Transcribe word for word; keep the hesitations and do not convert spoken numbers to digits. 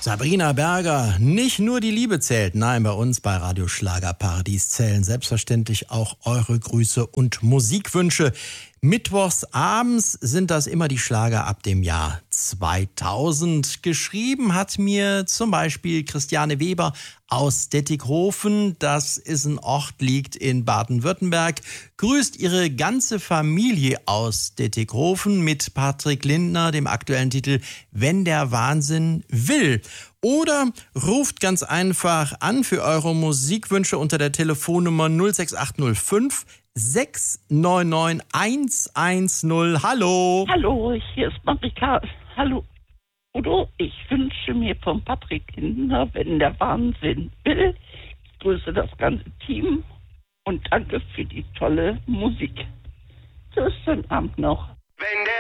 Sabrina Berger, nicht nur die Liebe zählt, nein, bei uns bei Radio Schlagerparadies zählen selbstverständlich auch eure Grüße und Musikwünsche. Mittwochs abends sind das immer die Schlager ab dem Jahr zweitausend. Geschrieben hat mir zum Beispiel Christiane Weber aus Dettikhofen. Das ist ein Ort, liegt in Baden-Württemberg. Grüßt ihre ganze Familie aus Dettikhofen mit Patrick Lindner, dem aktuellen Titel Wenn der Wahnsinn will. Oder ruft ganz einfach an für eure Musikwünsche unter der Telefonnummer null sechs acht null fünf sechs neun neun eins eins null. Hallo. Hallo, hier ist Marika. Hallo. Udo, ich wünsche mir von Patrick Lindner, wenn der Wahnsinn will. Ich grüße das ganze Team und danke für die tolle Musik. Tschüss, schönen Abend noch. Wenn der